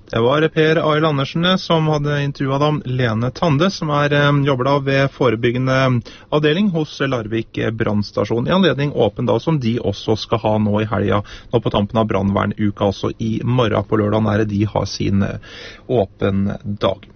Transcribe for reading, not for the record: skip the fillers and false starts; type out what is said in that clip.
Det var Per Arild Andersen som hadde intervjuet om Lene Tande, som jobber da ved forebyggende avdeling hos Larvik brannstasjon, i anledning åpen dag, som de også skal ha nå i helga, nå på tampen av brannvernuka, altså i morgen på lørdag, der de har sin åpen dag.